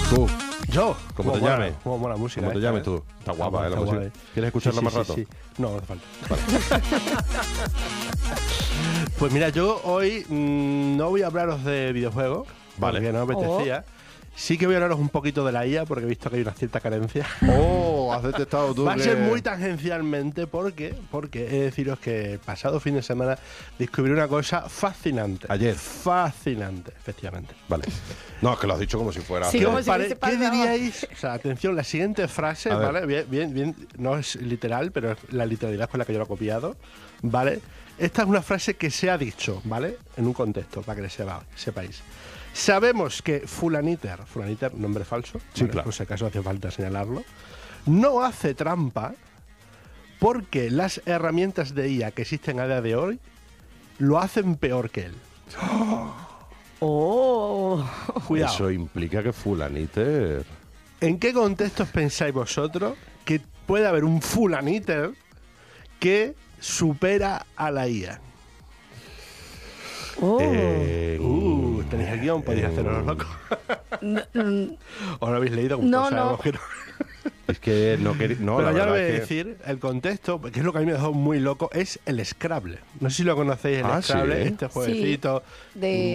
Tú, Yo, ¿cómo te llames? Como buena música. ¿Cómo te llames tú? Está guapa, Está la música. guay. ¿Quieres escucharla más rato? Sí. No, no hace falta. Pues mira, yo hoy no voy a hablaros de videojuegos, Vale. porque no me apetecía. Sí que voy a hablaros un poquito de la IA, porque he visto que hay una cierta carencia. Oh, has detectado tú Va a que... ser muy tangencialmente porque he de deciros que el pasado fin de semana descubrí una cosa fascinante. Ayer. Fascinante, efectivamente. Vale. No, es que lo has dicho como si fuera... Sí, ¿Qué, como os si hubiese ¿Qué pasado. diríais? O sea, atención, la siguiente frase, A ver. ¿vale? Bien, no es literal, pero es la literalidad con la que yo lo he copiado, ¿vale? Esta es una frase que se ha dicho, ¿vale? En un contexto, para que sepáis. Sabemos que fulaniter, nombre falso, Sí, ¿vale? claro. Por si acaso hace falta señalarlo, no hace trampa porque las herramientas de IA que existen a día de hoy lo hacen peor que él. Oh. Cuidado. Eso implica que fulaniter... ¿En qué contextos pensáis vosotros que puede haber un fulaniter que supera a la IA? Oh. Tenéis el guión, podéis hacerlo los locos. ¿O lo habéis leído? Como No, todos sabemos no. que no. Es que no quería... No, Pero la ya lo voy a verdad es que... decir, el contexto, que es lo que a mí me ha dejado muy loco, es el Scrabble. No sé si lo conocéis, el Ah, Scrabble, sí. este jueguecito.